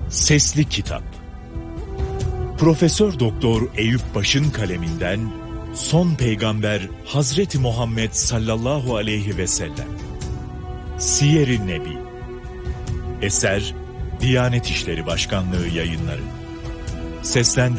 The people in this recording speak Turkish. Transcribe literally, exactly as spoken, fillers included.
Sesli Kitap. Profesör Doktor Eyüp Baş'ın kaleminden Son Peygamber Hazreti Muhammed sallallahu aleyhi ve sellem. Siyer-i Nebi. Eser Diyanet İşleri Başkanlığı Yayınları. Seslendirme